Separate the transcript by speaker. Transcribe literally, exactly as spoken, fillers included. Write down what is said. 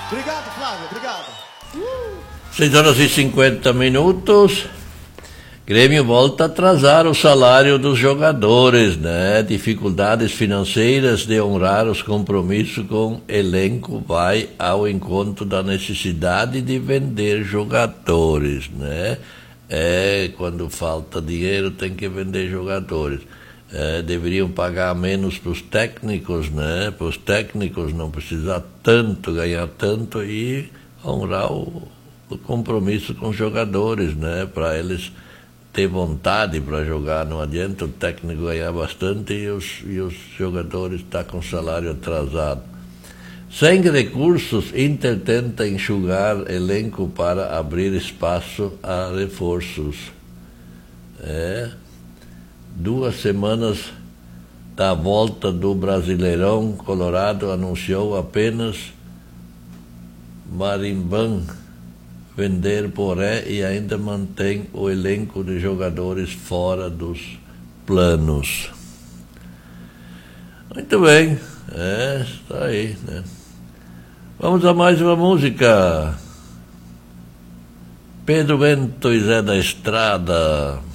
Speaker 1: Obrigado, Flávio, obrigado.
Speaker 2: seis horas e cinquenta minutos. Grêmio volta a atrasar o salário dos jogadores, né? Dificuldades financeiras de honrar os compromissos com elenco vai ao encontro da necessidade de vender jogadores, né? É, quando falta dinheiro tem que vender jogadores. É, deveriam pagar menos para os técnicos, né? Para os técnicos não precisar tanto, ganhar tanto e honrar o, o compromisso com os jogadores, né? Para eles ter vontade para jogar. Não adianta o técnico ganhar bastante e os, e os jogadores estar tá com salário atrasado. Sem recursos, Inter tenta enxugar elenco para abrir espaço a reforços. É, duas semanas da volta do Brasileirão, Colorado anunciou apenas Marimbam vender Poré e ainda mantém o elenco de jogadores fora dos planos. Muito bem, é, está aí, né? Vamos a mais uma música. Pedro Bento e Zé da Estrada.